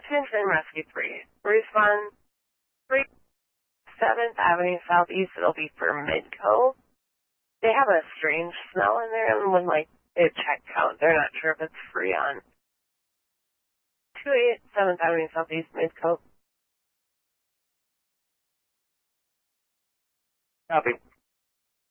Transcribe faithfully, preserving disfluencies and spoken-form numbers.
Attention Rescue three. Respond three seventh Avenue Southeast. It'll be for Midco. They have a strange smell in there, and when, like, they check out, they're not sure if it's free on two eight seventh Avenue Southeast, Midco. Copy.